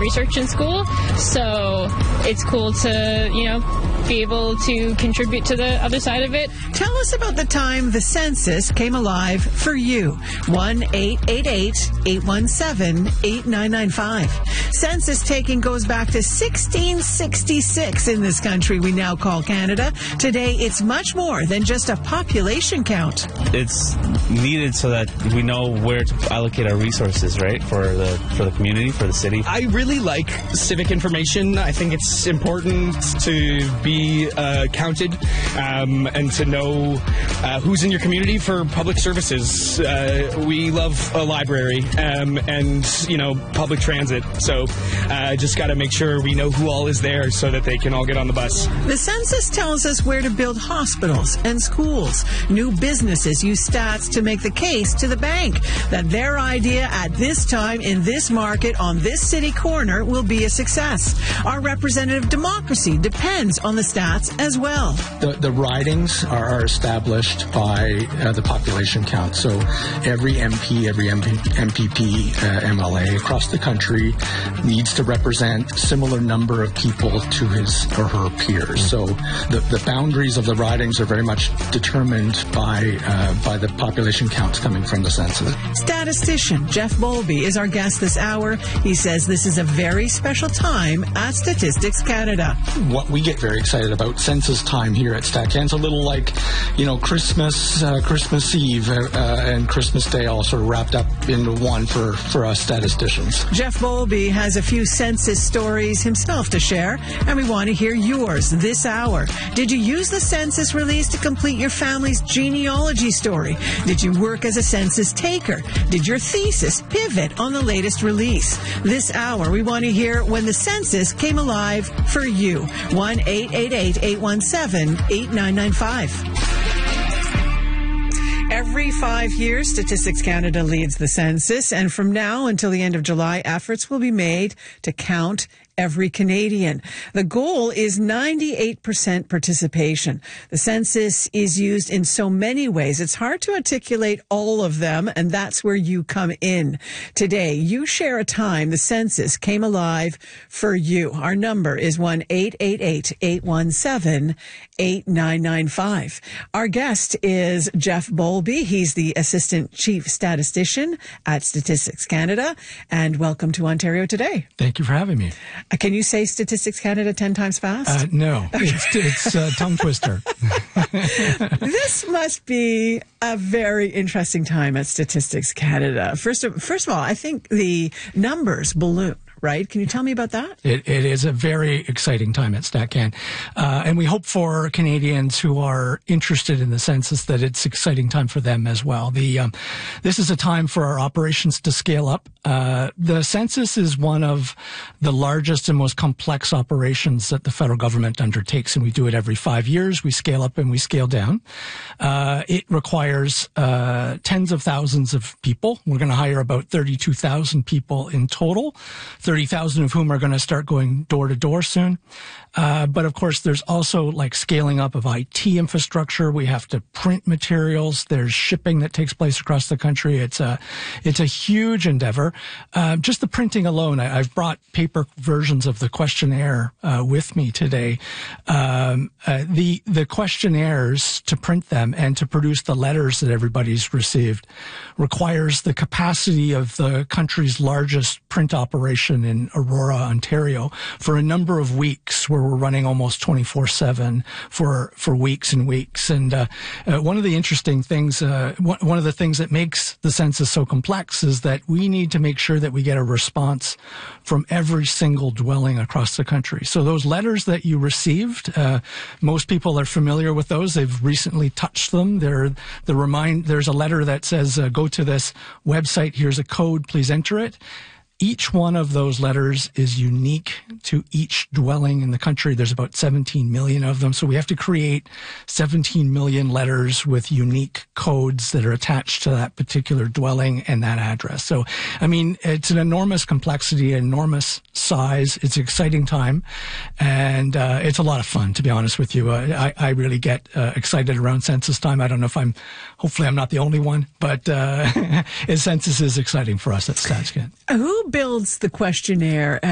research in school. So it's cool to, be able to contribute to the other side of it. Tell us about the time the census came alive for you. 1-888-817-8995. Census taking goes back to 1666 in this country we now call Canada. Today, it's much more than just a population count. It's needed so that we know where to allocate our resources, right, for the community, for the city. I really like civic information. I think it's important to be counted and to know who's in your community for public services. We love a library and, public transit. So just got to make sure we know who all is there so that they can all get on the bus. The census tells us where to build hospitals and schools. New businesses use stats to make the case to the bank that their idea at this time in this market on this city corner will be a success. Our representative democracy depends on the stats as well. The ridings are established by the population count. So every MP, every MPP, MLA across the country needs to represent similar number of people to his or her peers. So the boundaries of the ridings are very much determined by the population counts coming from the census. Statistician Jeff Bowlby is our guest this hour. He says this is a very special time at Statistics Canada. What we get very excited about census time here at StatCan, it's a little like, Christmas Eve and Christmas Day all sort of wrapped up into one for us statisticians. Jeff Bowlby has a few census stories himself to share, and we want to hear yours this hour. Did you use the census release to complete your family's genealogy story? Did you work as a census taker? Did your thesis pivot on the latest release? This hour, we want to hear when the census came alive for you. 1-888-817-8995. Every 5 years, Statistics Canada leads the census, and from now until the end of July, efforts will be made to count every Canadian. The goal is 98% participation. The census is used in so many ways. It's hard to articulate all of them, and that's where you come in. Today, you share a time the census came alive for you. Our number is 1-888-817-8995. Our guest is Jeff Bowlby. He's the Assistant Chief Statistician at Statistics Canada. And welcome to Ontario Today. Thank you for having me. Can you say Statistics Canada 10 times fast? No, it's a tongue twister. This must be a very interesting time at Statistics Canada. First of all, I think the numbers balloon. Right? Can you tell me about that? It is a very exciting time at StatCan. And we hope for Canadians who are interested in the census that it's an exciting time for them as well. This is a time for our operations to scale up. The census is one of the largest and most complex operations that the federal government undertakes, and we do it every 5 years. We scale up and we scale down. It requires tens of thousands of people. We're going to hire about 32,000 people in total. 30,000 of whom are going to start going door to door soon. But of course, there's also like scaling up of IT infrastructure. We have to print materials. There's shipping that takes place across the country. It's a huge endeavor. Just the printing alone, I've brought paper versions of the questionnaire with me today. The questionnaires, to print them and to produce the letters that everybody's received, requires the capacity of the country's largest print operation in Aurora, Ontario, for a number of weeks, where we're running almost 24/7 for weeks and weeks. And one of the interesting things, one of the things that makes the census so complex is that we need to make sure that we get a response from every single dwelling across the country. So those letters that you received, most people are familiar with those. They've recently touched them. There's a letter that says, go to this website. Here's a code. Please enter it. Each one of those letters is unique to each dwelling in the country. There's about 17 million of them. So we have to create 17 million letters with unique codes that are attached to that particular dwelling and that address. So, I mean, it's an enormous complexity, enormous size. It's an exciting time. And it's a lot of fun, to be honest with you. I really get excited around census time. I don't know if hopefully I'm not the only one, but census is exciting for us at StatsCan. Who builds the questionnaire